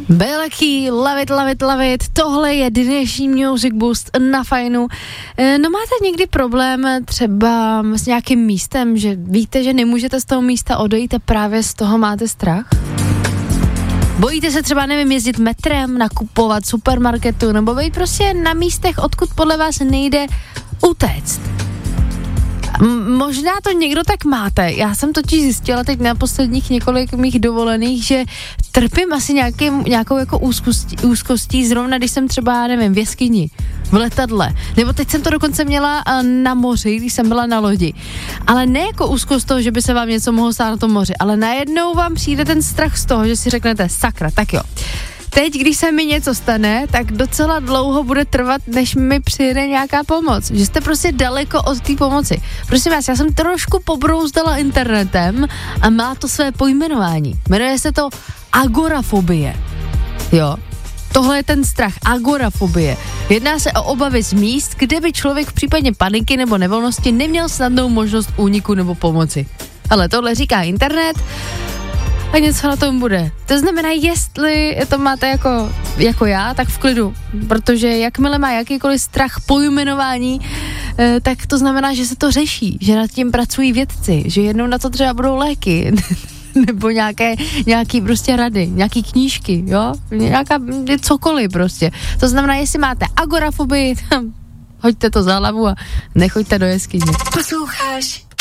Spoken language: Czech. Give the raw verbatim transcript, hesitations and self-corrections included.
Belký, love it, love it, love it. Tohle je dnešní Music Boost na Fajnu. No máte někdy problém třeba s nějakým místem, že víte, že nemůžete z toho místa odejít a právě z toho máte strach? Bojíte se třeba, nevím, jezdit metrem, nakupovat supermarketu, nebo být prostě na místech, odkud podle vás nejde utéct? M- možná to někdo tak máte. Já jsem totiž zjistila teď na posledních několik mých dovolených, že trpím asi nějakým, nějakou jako úzkostí, úzkostí, zrovna když jsem třeba, nevím, v jeskyni, v letadle. Nebo teď jsem to dokonce měla na moři, když jsem byla na lodi. Ale ne jako úzkost toho, že by se vám něco mohlo stát na tom moři, ale najednou vám přijde ten strach z toho, že si řeknete, sakra, tak jo. Teď, když se mi něco stane, tak docela dlouho bude trvat, než mi přijde nějaká pomoc. Že jste prostě daleko od té pomoci. Prosím vás, já jsem trošku pobrouzdala internetem a má to své pojmenování. Jmenuje se to agorafobie. Jo. Tohle je ten strach, agorafobie. Jedná se o obavy z míst, kde by člověk v případě paniky nebo nevolnosti neměl snadnou možnost úniku nebo pomoci. Ale tohle říká internet a něco na tom bude. To znamená, jestli to máte jako, jako já, tak v klidu, protože jakmile má jakýkoliv strach pojmenování, eh, tak to znamená, že se to řeší, že nad tím pracují vědci, že jednou na to třeba budou léky, nebo nějaké, nějaký prostě rady, nějaký knížky, jo, nějaká cokoliv prostě. To znamená, jestli máte agorafobii, hoďte to za hlavu a nechoďte do jeskyně. Posloucháš